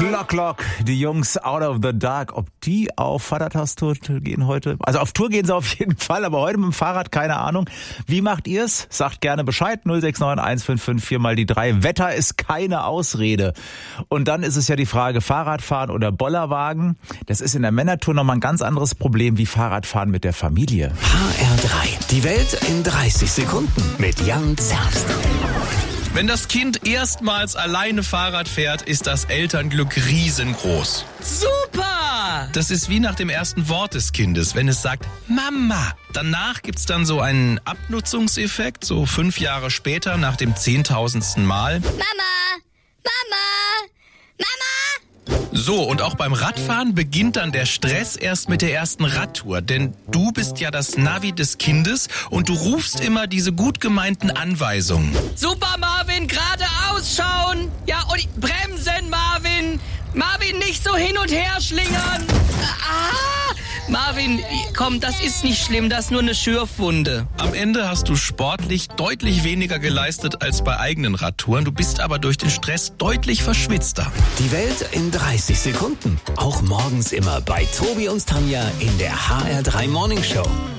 Clock, die Jungs Out of the Dark. Ob die auf Vatertagstour gehen heute? Also auf Tour gehen sie auf jeden Fall, aber heute mit dem Fahrrad, keine Ahnung. Wie macht ihr's? Sagt gerne Bescheid. 069 155 4 mal die 3. Wetter ist keine Ausrede. Und dann ist es ja die Frage, Fahrradfahren oder Bollerwagen. Das ist in der Männertour nochmal ein ganz anderes Problem wie Fahrradfahren mit der Familie. HR3, die Welt in 30 Sekunden mit Jan Zerbst. Wenn das Kind erstmals alleine Fahrrad fährt, ist das Elternglück riesengroß. Super! Das ist wie nach dem ersten Wort des Kindes, wenn es sagt Mama. Danach gibt's dann so einen Abnutzungseffekt, so 5 Jahre später, nach dem 10.000. Mal. Mama! Mama! Mama! So, und auch beim Radfahren beginnt dann der Stress erst mit der ersten Radtour. Denn du bist ja das Navi des Kindes und du rufst immer diese gut gemeinten Anweisungen. Super, Marvin, geradeaus schauen. Ja, und bremsen, Marvin. Marvin, nicht so hin und her schlingern. Marvin, komm, das ist nicht schlimm, das ist nur eine Schürfwunde. Am Ende hast du sportlich deutlich weniger geleistet als bei eigenen Radtouren. Du bist aber durch den Stress deutlich verschwitzter. Die Welt in 30 Sekunden. Auch morgens immer bei Tobi und Tanja in der HR3 Morning Show.